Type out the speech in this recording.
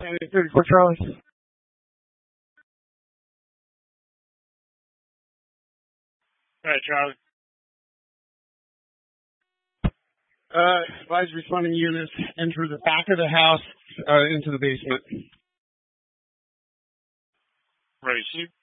34 Charlie. All right, Charlie. Advise responding units enter the back of the house into the basement. Ready, shoot.